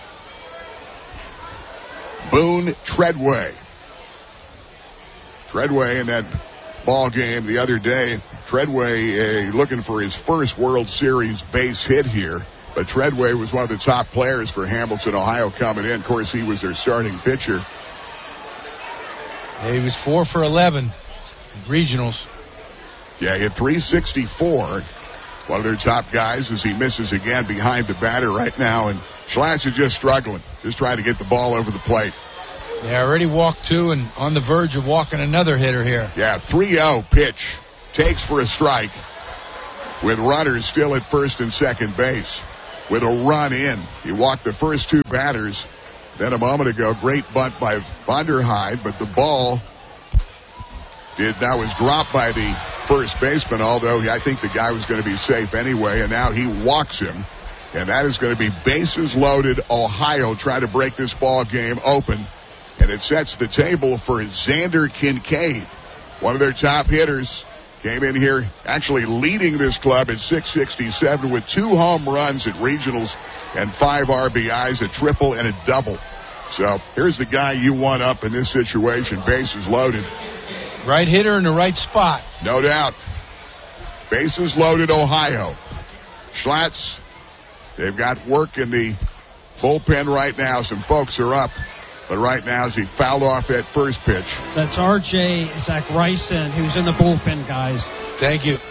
B: Boone Treadway. Treadway in that ball game the other day. Treadway uh, looking for his first World Series base hit here. But Treadway was one of the top players for Hamilton, Ohio coming in. Of course, he was their starting pitcher.
E: He was four for eleven Regionals.
B: Yeah, he hit three sixty-four. One of their top guys as he misses again behind the batter right now. And Schlatt's is just struggling, just trying to get the ball over the plate.
E: Yeah, already walked two and on the verge of walking another hitter here.
B: Yeah, three oh pitch. Takes for a strike with runners still at first and second base. With a run in. He walked the first two batters. Then a moment ago, great bunt by Vonderheide, but the ball did that was dropped by the first baseman, although I think the guy was going to be safe anyway, and now he walks him. And that is going to be bases loaded. Ohio trying to break this ball game open. And it sets the table for Xander Kincaid, one of their top hitters. Came in here actually leading this club at six sixty-seven with two home runs at regionals and five R B Is, a triple and a double. So here's the guy you want up in this situation, bases loaded.
E: Right hitter in the right spot.
B: No doubt. Bases loaded, Ohio. Schlatt's, they've got work in the bullpen right now. Some folks are up. But right now, as he fouled off that first pitch.
C: That's R J Zachryson, who's in the bullpen, guys.
E: Thank you.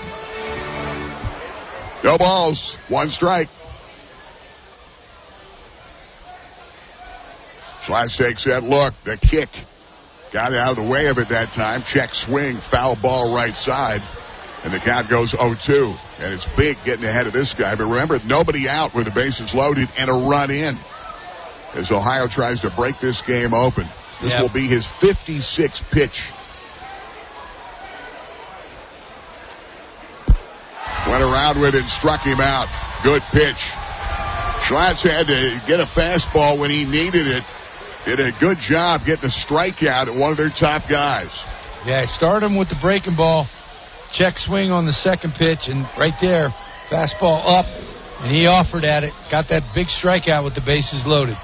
B: No balls, one strike. Schlatt takes that look, the kick. Got out of the way of it that time. Check swing, foul ball right side. And the count goes oh two. And it's big getting ahead of this guy. But remember, nobody out with the bases loaded and a run in. As Ohio tries to break this game open. This
E: yep.
B: will be his fifty-sixth pitch. Went around with it, struck him out. Good pitch. Schlatt's had to get a fastball when he needed it. Did a good job getting the strikeout at one of their top guys.
E: Yeah, start him with the breaking ball. Check swing on the second pitch, and right there, fastball up, and he offered at it. Got that big strikeout with the bases loaded.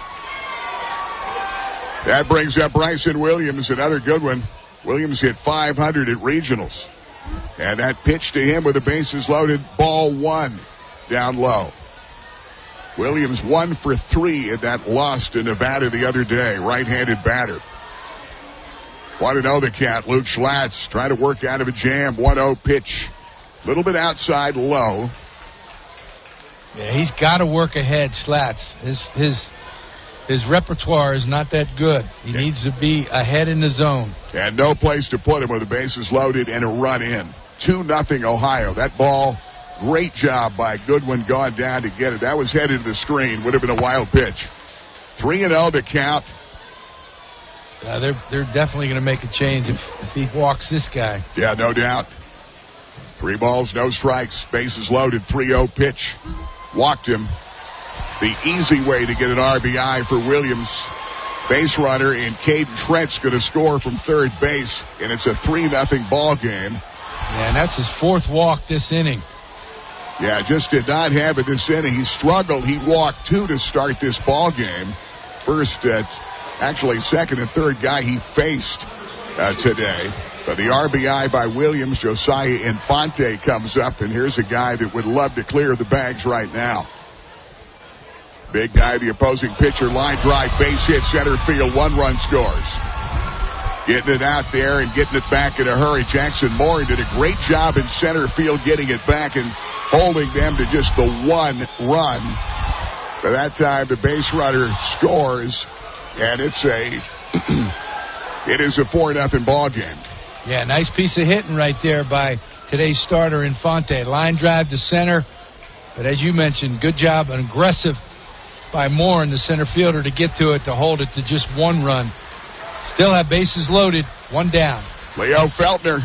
B: That brings up Bryson Williams, another good one. Williams hit five hundred at regionals. And that pitch to him with the bases loaded, ball one, down low. Williams one for three in that loss to Nevada the other day, right-handed batter. Want to know the cat, Luke Schlatt's trying to work out of a jam, one oh pitch. A little bit outside low.
E: Yeah, he's got to work ahead, Schlatt's. His, his, his repertoire is not that good. He yeah. needs to be ahead in the zone.
B: And no place to put him with the bases loaded and a run in. two nothing Ohio. That ball, great job by Goodwin going down to get it. That was headed to the screen. Would have been a wild pitch. three and oh the count.
E: Uh, they're, they're definitely going to make a change if, if he walks this guy.
B: Yeah, no doubt. Three balls, no strikes. Bases loaded, three oh pitch. Walked him. The easy way to get an R B I for Williams. Base runner and Caden Trent's going to score from third base, and it's a three nothing ball game.
E: Yeah, and that's his fourth walk this inning.
B: Yeah, just did not have it this inning. He struggled. He walked two to start this ball game. First, uh, actually second and third guy he faced uh, today. But the R B I by Williams, Josiah Infante comes up, and here's a guy that would love to clear the bags right now. Big guy, the opposing pitcher, line drive, base hit, center field, one run scores. Getting it out there and getting it back in a hurry. Jackson Moore did a great job in center field getting it back and holding them to just the one run. By that time, the base runner scores, and it's a it is a four nothing ball game.
E: Yeah, nice piece of hitting right there by today's starter, Infante. Line drive to center, but as you mentioned, good job, an aggressive by Moore in the center fielder to get to it, to hold it to just one run. Still have bases loaded, one down.
B: Leo Feltner.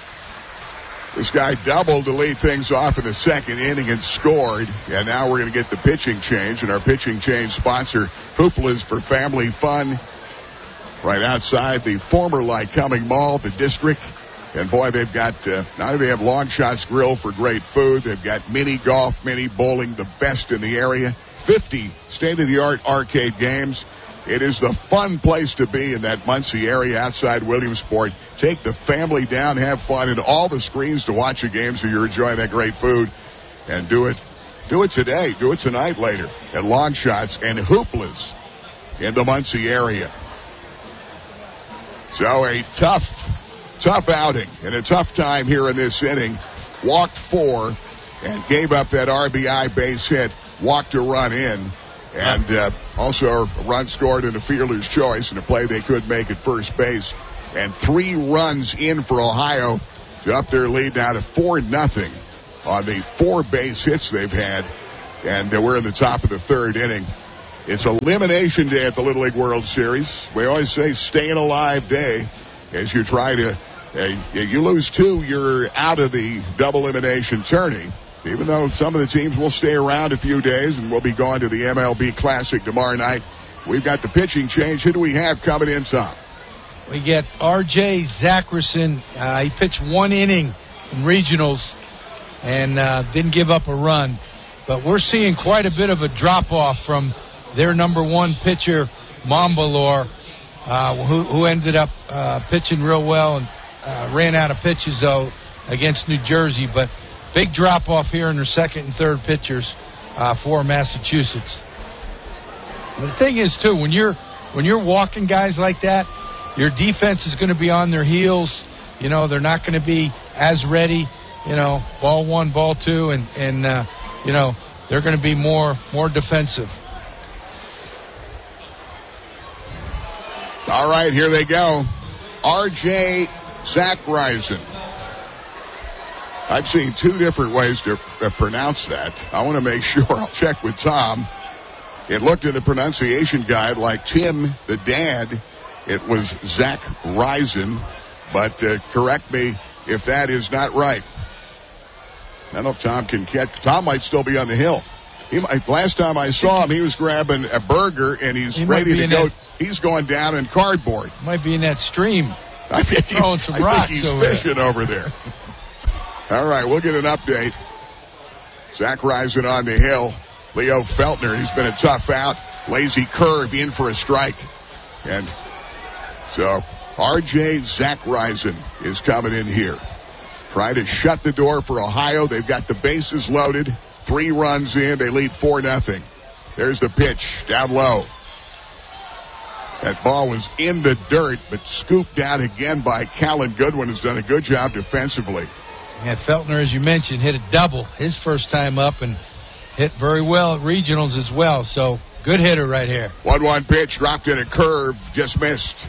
B: This guy doubled to lead things off in the second inning and scored. And now we're going to get the pitching change. And our pitching change sponsor, Hoopla's for Family Fun. Right outside the former Lycoming Mall, the district. And boy, they've got, uh, not only they have Long Shots Grill for great food, they've got mini golf, mini bowling, the best in the area. fifty state-of-the-art arcade games. It is the fun place to be in that Muncie area outside Williamsport. Take the family down, have fun, and all the screens to watch the game so you're enjoying that great food. And do it, do it today, do it tonight later at Long Shots and Hoopla's in the Muncie area. So a tough tough outing and a tough time here in this inning. Walked four and gave up that R B I base hit. Walked a run in. And uh, also a run scored in a fielder's choice in a play they could make at first base. And three runs in for Ohio to up their lead now to four nothing on the four base hits they've had. And uh, we're in the top of the third inning. It's elimination day at the Little League World Series. We always say staying alive day as you try to, uh, you lose two, you're out of the double elimination tourney. Even though some of the teams will stay around a few days and we'll be going to the M L B Classic tomorrow night. We've got the pitching change. Who do we have coming in, Tom?
E: We get R J Zackerson. Uh, he pitched one inning in regionals and uh, didn't give up a run. But we're seeing quite a bit of a drop-off from their number one pitcher, Mombalor, uh, who, who ended up uh, pitching real well and uh, ran out of pitches, though, against New Jersey. But big drop-off here in their second and third pitchers uh, for Massachusetts. The thing is, too, when you're when you're walking guys like that, your defense is going to be on their heels. You know, they're not going to be as ready. You know, ball one, ball two, and and uh, you know they're going to be more more defensive.
B: All right, here they go. R J Zackerson. I've seen two different ways to uh, pronounce that. I want to make sure. I'll check with Tom. It looked in the pronunciation guide like Tim, the dad. It was Zach Risen. But uh, correct me if that is not right. I don't know if Tom can catch. Tom might still be on the hill. He might, last time I saw him, he was grabbing a burger, and he's
E: he
B: ready to go.
E: That,
B: he's going down in cardboard.
E: Might be in that stream.
B: I think, he,
E: throwing some
B: I
E: rocks
B: think he's
E: over
B: fishing
E: there.
B: over there. All right, we'll get an update. Zach Risen on the hill. Leo Feltner, he's been a tough out. Lazy curve in for a strike. And so R J Zach Risen is coming in here. Trying to shut the door for Ohio. They've got the bases loaded. Three runs in. They lead four nothing. There's the pitch down low. That ball was in the dirt, but scooped down again by Callan Goodwin, who's done a good job defensively.
E: And Feltner, as you mentioned, hit a double his first time up and hit very well at regionals as well. So good hitter right here.
B: one one pitch, dropped in a curve, just missed.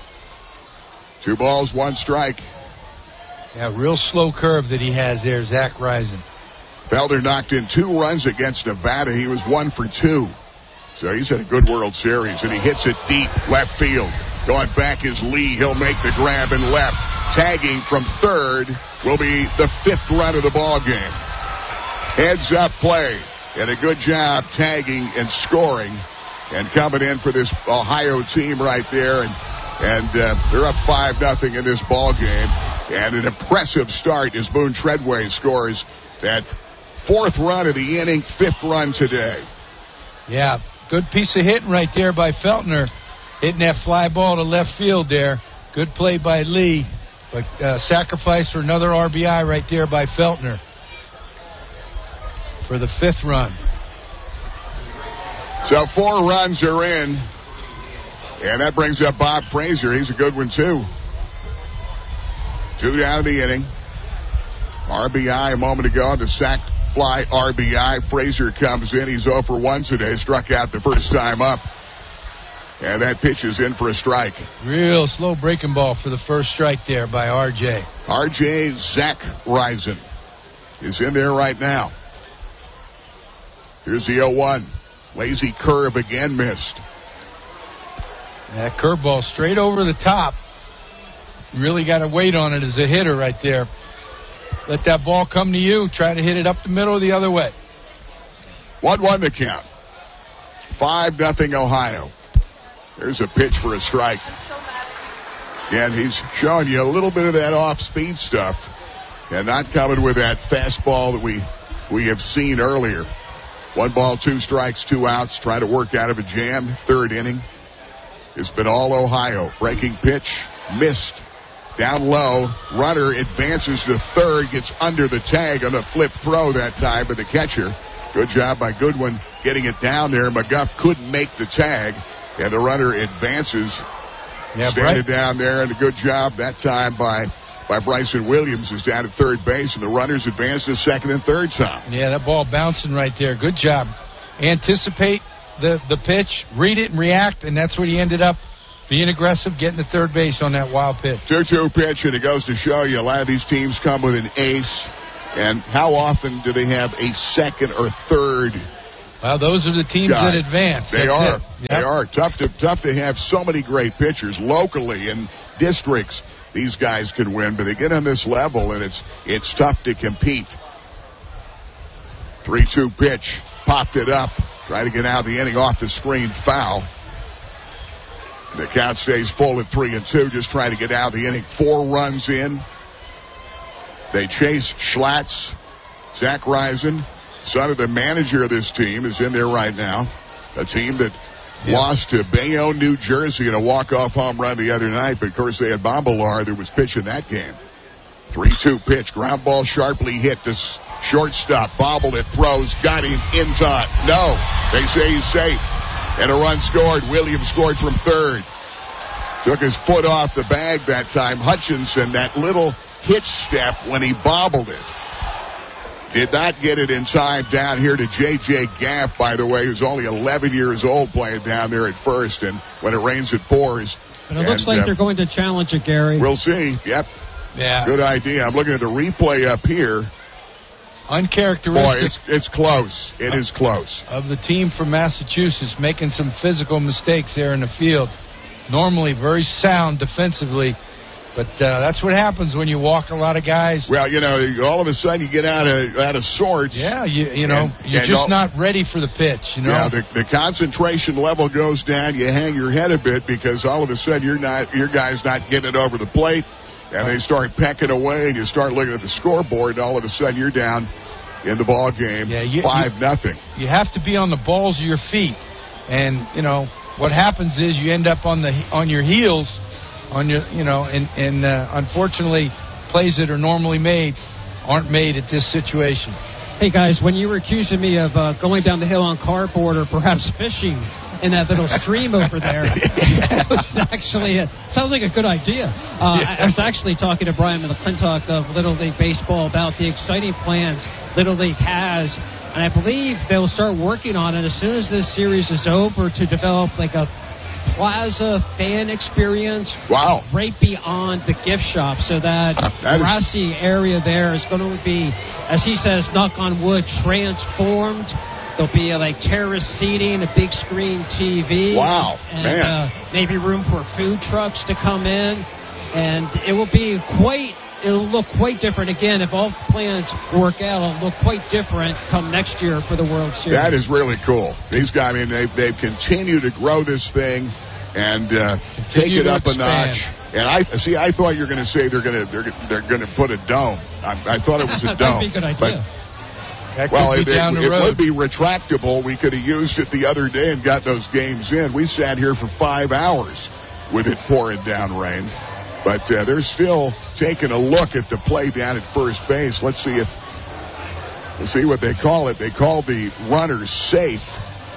B: Two balls, one strike.
E: Yeah, real slow curve that he has there, Zach Risen.
B: Felder knocked in two runs against Nevada. He was one for two. So he's had a good World Series, and he hits it deep left field. Going back is Lee. He'll make the grab and left. Tagging from third will be the fifth run of the ball game. Heads up play, and a good job tagging and scoring, and coming in for this Ohio team right there. And and uh, they're up five nothing in this ball game. And an impressive start as Boone Treadway scores that fourth run of the inning, fifth run today.
E: Yeah, good piece of hitting right there by Feltner, hitting that fly ball to left field there. Good play by Lee, but uh, sacrifice for another R B I right there by Feltner for the fifth run.
B: So four runs are in, and that brings up Bob Frazier. He's a good one, too. Two down of the inning. R B I a moment ago, the sac fly R B I. Frazier comes in. He's oh for one today. Struck out the first time up. And that pitch is in for a strike.
E: Real slow breaking ball for the first strike there by R J.
B: R J Zach Risen is in there right now. Here's the oh one. Lazy curve again missed.
E: That curveball straight over the top. You really got to wait on it as a hitter right there. Let that ball come to you. Try to hit it up the middle or the other way.
B: one one the count. five nothing Ohio. There's a pitch for a strike. And he's showing you a little bit of that off-speed stuff and not coming with that fastball that we, we have seen earlier. One ball, two strikes, two outs. Trying to work out of a jam. Third inning. It's been all Ohio. Breaking pitch. Missed. Down low, runner advances to third, gets under the tag on a flip throw that time by the catcher. Good job by Goodwin getting it down there. McGuff couldn't make the tag, and the runner advances.
E: Yeah,
B: Standing
E: Bryce,
B: down there, and a good job that time by by Bryson Williams is down at third base, and the runners advance to second and third, Tom.
E: Yeah, that ball bouncing right there. Good job. Anticipate the, the pitch, read it, and react, and that's what he ended up being aggressive, getting to third base on that wild pitch.
B: two two pitch, and it goes to show you a lot of these teams come with an ace. And how often do they have a second or third?
E: Well, those are the teams
B: guy?
E: that advance.
B: They
E: That's
B: are.
E: it. Yep.
B: They are. Tough to, tough to have so many great pitchers locally in districts. These guys can win, but they get on this level, and it's it's tough to compete. three two pitch. Popped it up. Try to get out of the inning off the screen. Foul. The count stays full at three and two. Just trying to get out of the inning. Four runs in. They chase Schlatt. Zach Reisen, son of the manager of this team, is in there right now. A team that yeah. lost to Bayonne, New Jersey in a walk-off home run the other night. But, of course, they had Bombalar that was pitching that game. three two pitch. Ground ball sharply hit to shortstop. Bobbled it. Throws. Got him in time. No. They say he's safe. And a run scored. Williams scored from third. Took his foot off the bag that time. Hutchinson, that little hitch step when he bobbled it. Did not get it in time down here to J J. Gaff, by the way, who's only eleven years old, playing down there at first. And when it rains, it pours.
C: But it looks and, like uh, they're going to challenge it, Gary.
B: We'll see. Yep.
E: Yeah.
B: Good idea. I'm looking at the replay up here.
E: Uncharacteristic.
B: Boy, it's it's close. It is close.
E: Of the team from Massachusetts making some physical mistakes there in the field. Normally very sound defensively, but uh, that's what happens when you walk a lot of guys.
B: Well, you know, all of a sudden you get out of out of sorts.
E: Yeah, you you know, and, you're and just all, not ready for the pitch, you know.
B: Yeah, the, the concentration level goes down. You hang your head a bit because all of a sudden you're not your guy's not getting it over the plate, and they start pecking away, and you start looking at the scoreboard, and all of a sudden you're down in the ball game,
E: yeah, you,
B: five
E: you,
B: nothing.
E: You have to be on the balls of your feet, and you know. What happens is you end up on the on your heels, on your you know, and and uh, unfortunately, plays that are normally made aren't made at this situation.
C: Hey guys, when you were accusing me of uh, going down the hill on cardboard or perhaps fishing in that little stream over there, it was actually a, sounds like a good idea. Uh, yeah. I, I was actually talking to Brian McClintock of Little League Baseball about the exciting plans Little League has. And I believe they'll start working on it as soon as this series is over to develop like a plaza fan experience.
B: Wow.
C: Right beyond the gift shop. So that, that grassy is... area there is going to be, as he says, knock on wood, transformed. There'll be a, like terrace seating, a big screen T V.
B: Wow,
C: and,
B: man.
C: Uh, maybe room for food trucks to come in. And it will be quite... It'll look quite different. Again, if all plans work out, it'll look quite different come next year for the World Series.
B: That is really cool. These guys, I mean, they've, they've continued to grow this thing and uh, take it up expand. a notch. And I see. I thought you were going to say they're going to they're they're going to put a dome. I, I thought it was a dome.
C: That'd be a good idea.
E: But,
B: well,
E: it,
B: it,
E: it,
B: it would be retractable. We could have used it the other day and got those games in. We sat here for five hours with it pouring down rain. But uh, they're still taking a look at the play down at first base. Let's see if we'll see what they call it. They call the runners safe.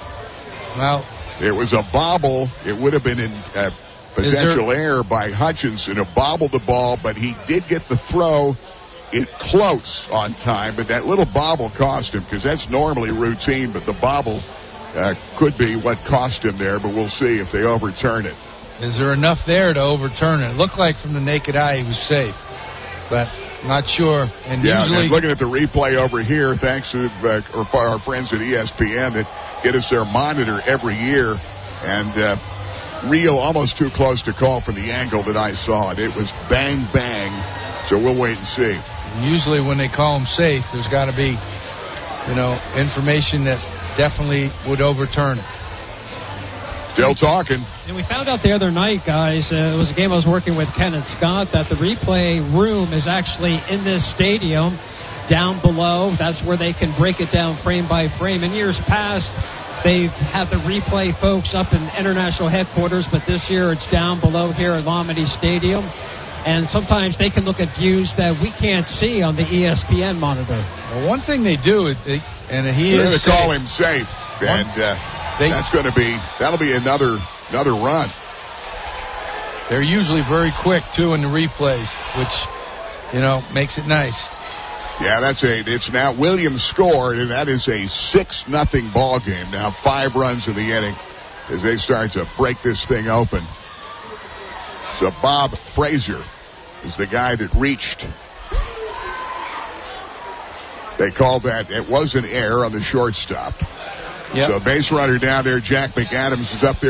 E: Well,
B: it was a bobble. It would have been in uh, potential there... error by Hutchinson. It bobbled the ball, but he did get the throw it close on time. But that little bobble cost him because that's normally routine. But the bobble uh, could be what cost him there. But we'll see if they overturn it.
E: Is there enough there to overturn it? It looked like from the naked eye he was safe, but not sure. And
B: yeah,
E: usually,
B: and looking at the replay over here, thanks to uh, our friends at E S P N that get us their monitor every year, and uh, real almost too close to call from the angle that I saw it. It was bang, bang, so we'll wait and see.
E: And usually when they call them safe, there's got to be, you know, information that definitely would overturn it.
B: Still talking.
C: And we found out the other night, guys, uh, it was a game I was working with Kenneth Scott, that the replay room is actually in this stadium down below. That's where they can break it down frame by frame. In years past, they've had the replay folks up in international headquarters, but this year it's down below here at Lomity Stadium. And sometimes they can look at views that we can't see on the E S P N monitor.
E: Well, one thing they do, is they, and he
B: They're
E: is
B: going to call him safe, and uh, they, that's going to be that'll be another another run.
E: They're usually very quick too in the replays, which you know, makes it nice.
B: Yeah, that's a. It's now Williams scored, and that is a six nothing ball game. Now five runs in the inning as they start to break this thing open. So Bob Frazier is the guy that reached. They called that. It was an error on the shortstop.
E: Yep.
B: So base runner down there, Jack McAdams is up there.